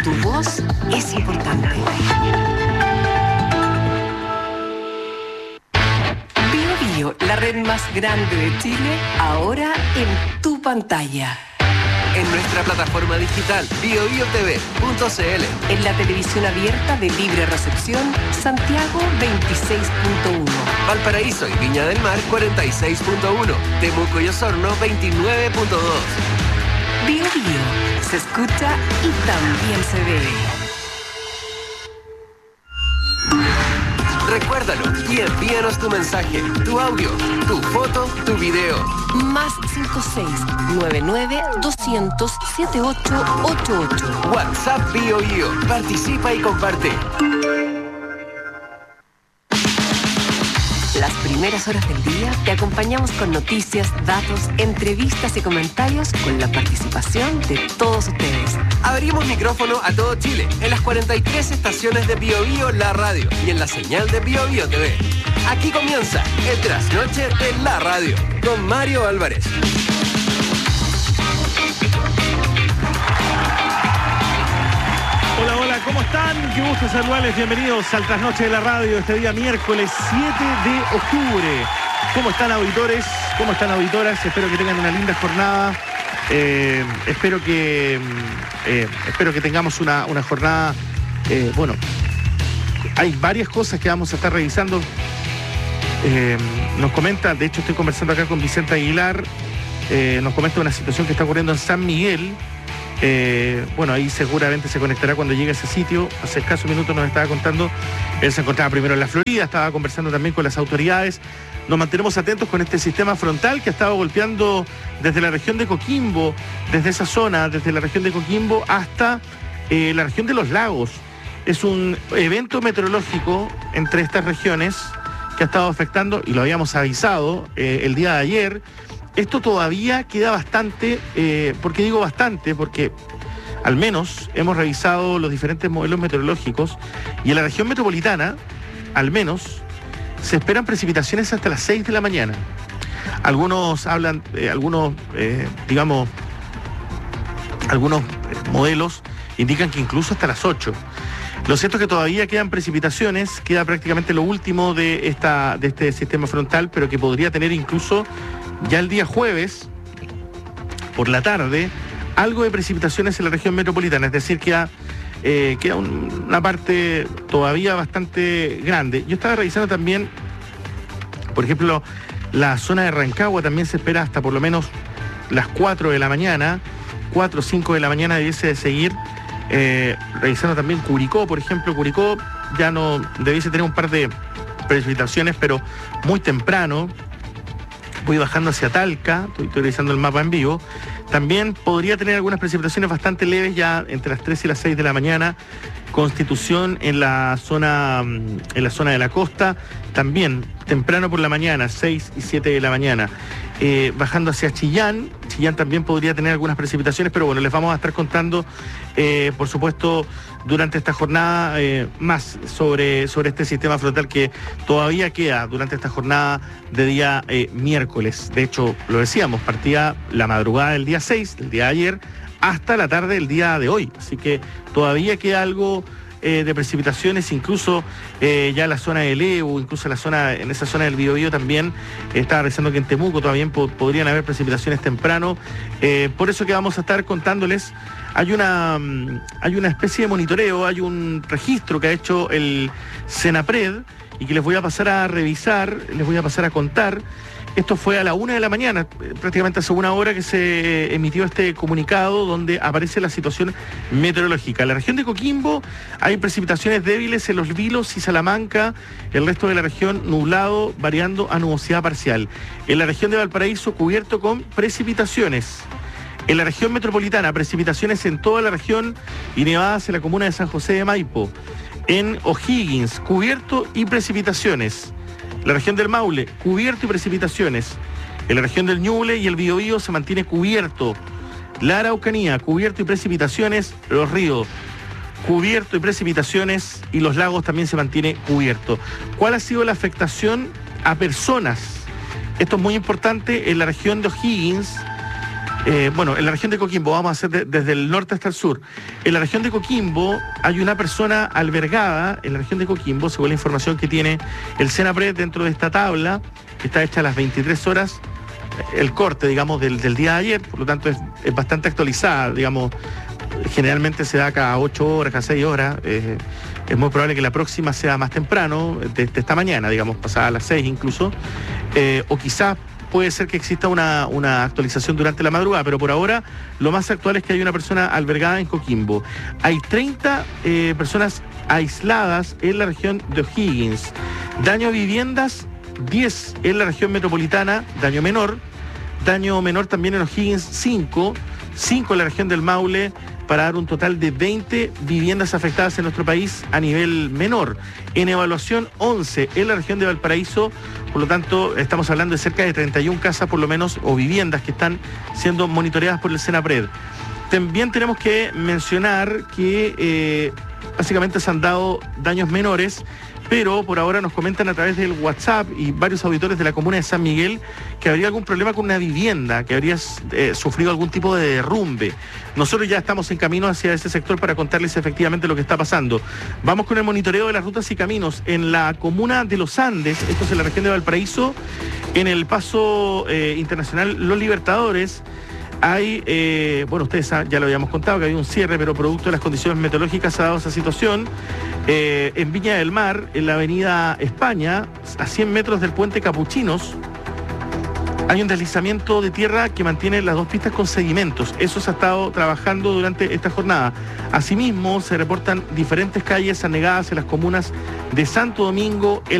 tu voz es importante. Bio Bio, la red más grande de Chile, ahora en tu pantalla. En nuestra plataforma digital biobiotv.cl. En la televisión abierta de libre recepción, Santiago 26.1. Valparaíso y Viña del Mar 46.1. Temuco y Osorno 29.2. Bio Bio, se escucha y también se ve. Recuérdalo y envíanos tu mensaje, tu audio, tu foto, tu video. Más 56-99-200-7888. WhatsApp Bio Bio. Participa y comparte. Las primeras horas del día te acompañamos con noticias, datos, entrevistas y comentarios con la participación de todos ustedes. Abrimos micrófono a todo Chile en las 43 estaciones de Bio Bio La Radio y en la señal de Bio Bio TV. Aquí comienza el trasnoche de la radio con Mario Álvarez. Hola, hola, ¿cómo están? Qué gusto saludarles, bienvenidos al trasnoche de la radio este día miércoles 7 de octubre. ¿Cómo están, auditores? ¿Cómo están, auditoras? Espero que tengan una linda jornada. Espero que tengamos una jornada, bueno, hay varias cosas que vamos a estar revisando. Nos comenta, de hecho estoy conversando acá con Vicente Aguilar, nos comenta una situación que está ocurriendo en San Miguel. Bueno, ahí seguramente se conectará cuando llegue a ese sitio. Hace escasos minutos nos estaba contando, él se encontraba primero en la Florida, estaba conversando también con las autoridades. Nos mantenemos atentos con este sistema frontal que ha estado golpeando desde la región de Coquimbo, desde esa zona, desde la región de Coquimbo hasta la región de los lagos. Es un evento meteorológico entre estas regiones que ha estado afectando, y lo habíamos avisado el día de ayer. Esto todavía queda bastante, ¿por qué digo bastante? Porque al menos hemos revisado los diferentes modelos meteorológicos y en la región metropolitana, al menos, se esperan precipitaciones hasta las 6 de la mañana. Algunos hablan, algunos modelos indican que incluso hasta las 8. Lo cierto es que todavía quedan precipitaciones, queda prácticamente lo último de este sistema frontal, pero que podría tener incluso ya el día jueves, por la tarde, algo de precipitaciones en la región metropolitana, es decir, queda una parte todavía bastante grande. Yo estaba revisando también, por ejemplo, la zona de Rancagua también se espera hasta por lo menos las 4 de la mañana, 4 o 5 de la mañana debiese de seguir. Revisando también Curicó, por ejemplo, Curicó ya no debiese tener un par de precipitaciones, pero muy temprano. Voy bajando hacia Talca, estoy revisando el mapa en vivo. También podría tener algunas precipitaciones bastante leves ya entre las 3 y las 6 de la mañana. Constitución en la zona de la costa, también temprano por la mañana, 6 y 7 de la mañana. Bajando hacia Chillán también podría tener algunas precipitaciones, pero bueno, les vamos a estar contando, por supuesto, durante esta jornada más sobre este sistema frontal que todavía queda durante esta jornada de día miércoles. De hecho, lo decíamos, partía la madrugada del día 6, del día de ayer, hasta la tarde del día de hoy. Así que todavía queda algo de precipitaciones, incluso ya en la zona del Evo, incluso en esa zona del Biobío también. Estaba revisando que en Temuco todavía podrían haber precipitaciones temprano. Por eso que vamos a estar contándoles. Hay una especie de monitoreo, hay un registro que ha hecho el Senapred y que les voy a pasar a revisar, les voy a pasar a contar. Esto fue a la 1 de la mañana, prácticamente hace una hora que se emitió este comunicado donde aparece la situación meteorológica. En la región de Coquimbo hay precipitaciones débiles en Los Vilos y Salamanca, el resto de la región nublado, variando a nubosidad parcial. En la región de Valparaíso, cubierto con precipitaciones. En la región metropolitana, precipitaciones en toda la región y nevadas en la comuna de San José de Maipo. En O'Higgins, cubierto y precipitaciones. La región del Maule, cubierto y precipitaciones. En la región del Ñuble y el Biobío se mantiene cubierto. La Araucanía, cubierto y precipitaciones. Los ríos, cubierto y precipitaciones. Y los lagos también se mantiene cubierto. ¿Cuál ha sido la afectación a personas? Esto es muy importante. En la región de O'Higgins Bueno, en la región de Coquimbo, vamos a hacer desde el norte hasta el sur. En la región de Coquimbo hay una persona albergada, en la región de Coquimbo, según la información que tiene el Senapred dentro de esta tabla, que está hecha a las 23 horas, el corte, digamos, del día de ayer, por lo tanto es bastante actualizada, digamos, generalmente se da cada 8 horas, cada 6 horas, es muy probable que la próxima sea más temprano, de esta mañana, digamos, pasada a las 6 incluso, o quizás puede ser que exista una actualización durante la madrugada, pero por ahora lo más actual es que hay una persona albergada en Coquimbo. Hay 30 personas aisladas en la región de O'Higgins. Daño a viviendas, 10 en la región metropolitana, daño menor también en O'Higgins, 5 en la región del Maule, para dar un total de 20 viviendas afectadas en nuestro país a nivel menor. En evaluación, 11 en la región de Valparaíso, por lo tanto estamos hablando de cerca de 31 casas por lo menos, o viviendas que están siendo monitoreadas por el Senapred. También tenemos que mencionar que básicamente se han dado daños menores, pero por ahora nos comentan a través del WhatsApp y varios auditores de la comuna de San Miguel que habría algún problema con una vivienda, que habría sufrido algún tipo de derrumbe. Nosotros ya estamos en camino hacia ese sector para contarles efectivamente lo que está pasando. Vamos con el monitoreo de las rutas y caminos. En la comuna de Los Andes, esto es en la región de Valparaíso, en el paso internacional Los Libertadores, hay, bueno, ustedes ya lo habíamos contado, que hay un cierre, pero producto de las condiciones meteorológicas se ha dado esa situación. En Viña del Mar, en la avenida España, a 100 metros del puente Capuchinos, hay un deslizamiento de tierra que mantiene las dos pistas con sedimentos. Eso se ha estado trabajando durante esta jornada. Asimismo, se reportan diferentes calles anegadas en las comunas de Santo Domingo,